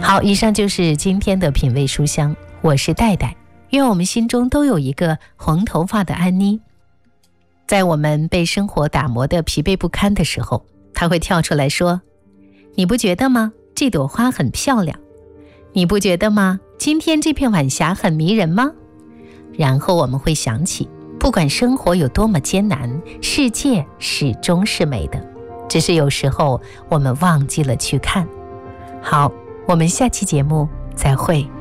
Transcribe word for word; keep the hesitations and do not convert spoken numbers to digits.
好，以上就是今天的品味书香，我是戴戴。愿我们心中都有一个红头发的安妮，在我们被生活打磨得疲惫不堪的时候，她会跳出来说，你不觉得吗？这朵花很漂亮。你不觉得吗？今天这片晚霞很迷人吗？然后我们会想起，不管生活有多么艰难，世界始终是美的，只是有时候我们忘记了去看。好，我们下期节目再会。